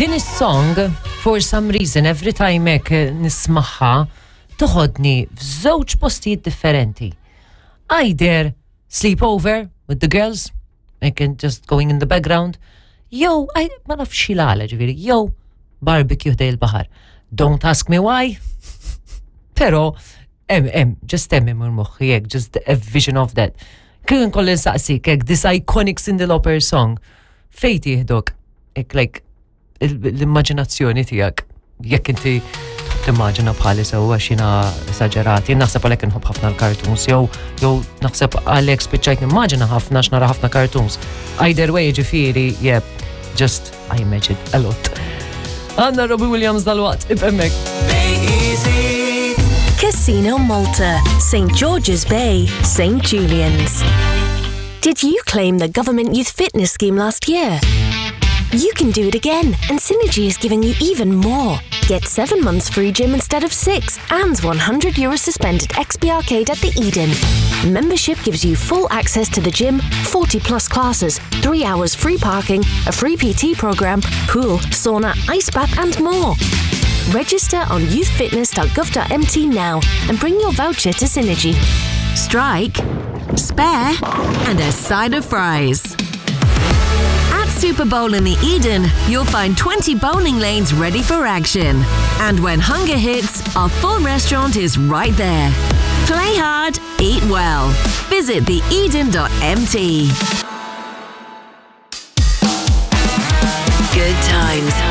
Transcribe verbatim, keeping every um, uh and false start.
Din is-song, for some reason, every time ek nismaħħa, toħodni f'żewġ postijiet differenti. Either sleepover with the girls, I can just going in the background, yo, I, ma naf xilala ġiviri, yo, barbecue dej il-bahar. Don't ask me why. Pero, em, em, just em imur moħħi, jek, just a vision of that. Kien kollin saqsi, kek, this iconic Cyndi Lauper song, fejti jihdok, ek, like, l-immaginazzjoni tijak, jekk inti timmaġina bħali sewa xina esagerati, naħseb għalek nħobb ħafna l-cartoons, jew jew naħseb għalek spiċċajt nimmaġina ħafna x'nara ħafna cartoons. Either way, ġifieri, yeah, just I imagine a lot. Għandna Robbie Williams dal-waqt, ibemmek. Casino Malta, Saint George's Bay, Saint Julian's. Did you claim the Government Youth Fitness Scheme last year? You can do it again, and Synergy is giving you even more. Get seven months free gym instead of six, and one hundred euro suspended X P Arcade at the Eden. Membership gives you full access to the gym, forty plus classes, three hours free parking, a free P T program, pool, sauna, ice bath, and more. Register on youth fitness dot gov dot m t now and bring your voucher to Synergy. Strike, spare, and a side of fries. At Super Bowl in the Eden, you'll find twenty bowling lanes ready for action. And when hunger hits, our full restaurant is right there. Play hard, eat well. Visit the eden dot m t. Good times